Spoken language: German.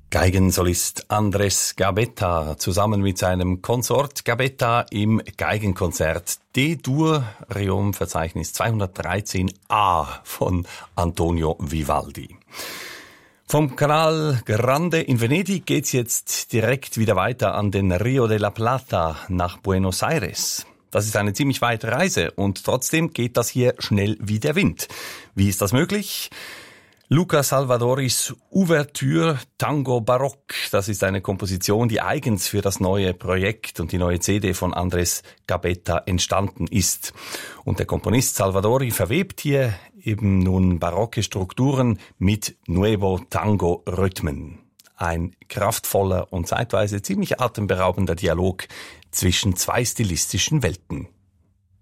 Geigensolist Andrés Gabetta zusammen mit seinem Konsort Gabetta im Geigenkonzert D-Dur, Reom-Verzeichnis 213a von Antonio Vivaldi. Vom Canal Grande in Venedig geht's jetzt direkt wieder weiter an den Rio de la Plata nach Buenos Aires. Das ist eine ziemlich weite Reise und trotzdem geht das hier schnell wie der Wind. Wie ist das möglich? Luca Salvadoris Ouverture Tango Baroque, das ist eine Komposition, die eigens für das neue Projekt und die neue CD von Andrés Gabetta entstanden ist. Und der Komponist Salvadori verwebt hier eben nun barocke Strukturen mit Nuevo Tango Rhythmen. Ein kraftvoller und zeitweise ziemlich atemberaubender Dialog zwischen zwei stilistischen Welten.